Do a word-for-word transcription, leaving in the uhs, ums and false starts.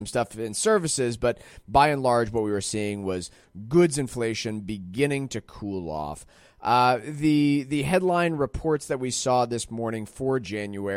stuff in services, but by and large, what we were seeing was goods inflation beginning to cool off. Uh, the the headline reports that we saw this morning for January